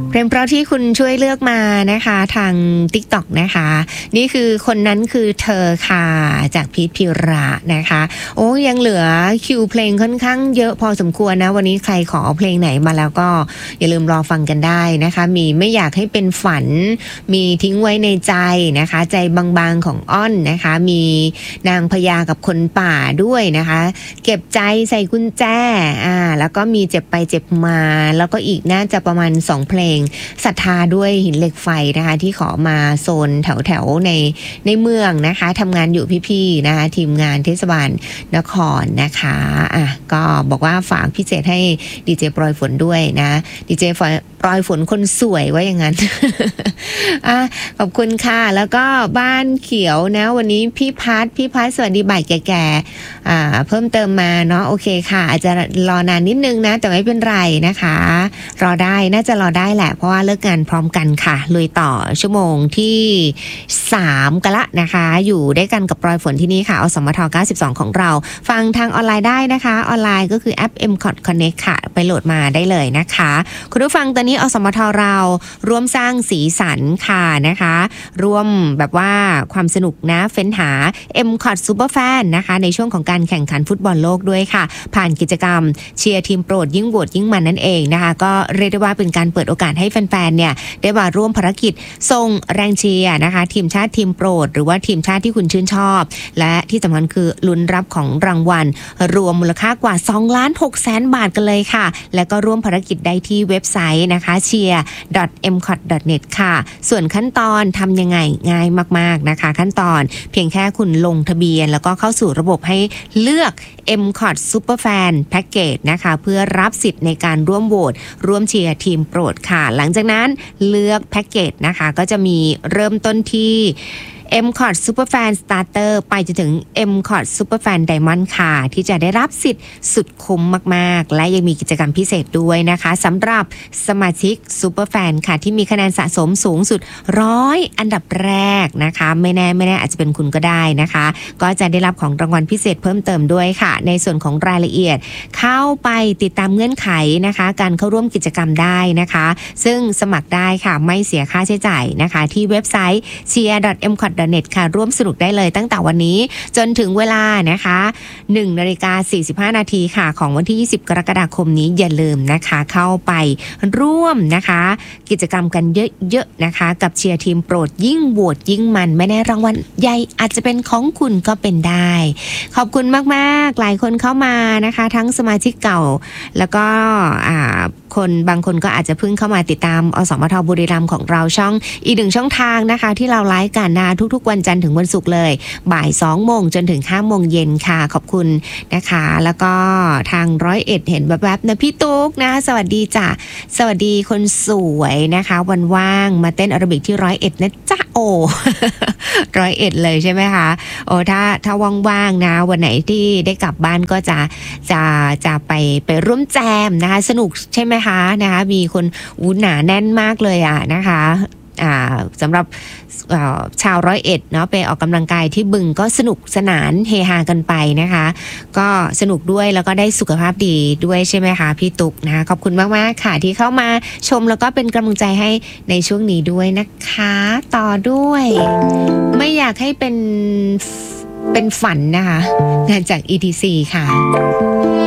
เพลงเพราะที่คุณช่วยเลือกมานะคะทาง TikTok นะคะนี่คือคนนั้นคือเธอค่ะจากพีทพิระนะคะโอ้ยังเหลือคิวเพลงค่อนข้างเยอะพอสมควรนะวันนี้ใครขอเพลงไหนมาแล้วก็อย่าลืมรอฟังกันได้นะคะมีไม่อยากให้เป็นฝันมีทิ้งไว้ในใจนะคะใจบางๆของอ้อนนะคะมีนางพญากับคนป่าด้วยนะคะเก็บใจใส่กุญแจแล้วก็มีเจ็บไปเจ็บมาแล้วก็อีกน่าจะประมาณ2เพลงศรัทธาด้วยหินเหล็กไฟนะคะที่ขอมาโซนแถวในเมืองนะคะทำงานอยู่พี่ๆนะคะทีมงานเทศบาลนครนะคะก็บอกว่าฝากพิเศษให้ดีเจปลอยฝนด้วยนะดีเจปลอยฝนคนสวยว่าอย่างนั้น ขอบคุณค่ะแล้วก็บ้านเขียวนะวันนี้พี่พัดสวัสดีบ่ายแก่ๆเพิ่มเติมมาเนาะโอเคค่ะอาจจะรอนานนิดนึงนะแต่ไม่เป็นไรนะคะรอได้น่าจะรอได้แหละเพราะว่าเลิกงานพร้อมกันค่ะลุยต่อชั่วโมงที่3กันละนะคะอยู่ได้กันกับปลอยฝนที่นี่ค่ะอสมท92ของเราฟังทางออนไลน์ได้นะคะออนไลน์ก็คือแอป MCOT Connect ค่ะไปโหลดมาได้เลยนะคะคุณผู้ฟังตอนนี้อสมทเราร่วมสร้างสีสันค่ะนะคะร่วมแบบว่าความสนุกนะเฟ้นหา MCOT Superfan นะคะในช่วงของการแข่งขันฟุตบอลโลกด้วยค่ะผ่านกิจกรรมเชียร์ทีมโปรดยิ่งโหวตยิ่งมันนั่นเองนะคะก็เรียกได้ว่าเป็นการเปิดโอกาสให้แฟนๆเนี่ยได้มาร่วมภารกิจส่งแรงเชียร์นะคะทีมชาติทีมโปรดหรือว่าทีมชาติที่คุณชื่นชอบและที่สำคัญคือลุ้นรับของรางวัลรวมมูลค่ากว่า 2,600,000 บาทกันเลยค่ะและก็ร่วมภารกิจได้ที่เว็บไซต์นะคะcheer.mcot.net ค่ะส่วนขั้นตอนทำยังไงง่ายมากๆนะคะขั้นตอนเพียงแค่คุณลงทะเบียนแล้วก็เข้าสู่ระบบให้เลือก MCOT Superfan Package นะคะเพื่อรับสิทธิ์ในการร่วมโหวตร่วมเชียร์ทีมโปรดค่ะหลังจากนั้นเลือกแพ็กเกจนะคะก็จะมีเริ่มต้นที่MCOT Superfan Starter ไปจนถึง MCOT Superfan Diamond ค่ะที่จะได้รับสิทธิ์สุดคุ้มมากๆและยังมีกิจกรรมพิเศษด้วยนะคะสำหรับสมาชิก Superfan ค่ะที่มีคะแนนสะสมสูงสุด100อันดับแรกนะคะไม่แน่อาจจะเป็นคุณก็ได้นะคะก็จะได้รับของรางวัลพิเศษเพิ่มเติมด้วยค่ะในส่วนของรายละเอียดเข้าไปติดตามเงื่อนไขนะคะการเข้าร่วมกิจกรรมได้นะคะซึ่งสมัครได้ค่ะไม่เสียค่าใช้จ่ายนะคะที่เว็บไซต์ cheer.mcot.net ค่ะร่วมสนุกได้เลยตั้งแต่วันนี้จนถึงเวลานะคะ1:45 นาทีค่ะของวันที่20กรกฎาคมนี้อย่าลืมนะคะเข้าไปร่วมนะคะกิจกรรมกันเยอะๆนะคะกับเชียร์ทีมโปรดยิ่งโหวตยิ่งมันไม่แน่รางวัลใหญ่อาจจะเป็นของคุณก็เป็นได้ขอบคุณมากๆหลายคนเข้ามานะคะทั้งสมาชิกเก่าแล้วก็คนบางคนก็อาจจะเพิ่งเข้ามาติดตามอสมทบุรีรัมย์ของเราช่องอีกหนึ่งช่องทางนะคะที่เราไลฟ์กันนะทุกๆวันจันทร์ถึงวันศุกร์เลยบ่าย 20:00 นจนถึง 5:00 นค่ะขอบคุณนะคะแล้วก็ทาง101เห็นแวบๆนะพี่ตุ๊กนะสวัสดีจ้ะสวัสดีคนสวยนะคะวันว่างมาเต้นแอโรบิกที่101นะจ๊ะโอ้ 101เลยใช่ไหมคะโอ้ถ้าว่างๆนะวันไหนที่ได้กลับบ้านก็จะไปร่วมแจมนะคะสนุกใช่ไหมคะนะคะมีคนหนาแน่นมากเลยนะคะสำหรับชาว101เนาะไปออกกำลังกายที่บึงก็สนุกสนานเฮฮากันไปนะคะก็สนุกด้วยแล้วก็ได้สุขภาพดีด้วยใช่ไหมคะพี่ตุ๊กนะคะขอบคุณมากๆค่ะที่เข้ามาชมแล้วก็เป็นกำลังใจให้ในช่วงนี้ด้วยนะคะต่อด้วยไม่อยากให้เป็นฝันนะคะงานจาก ETC ค่ะ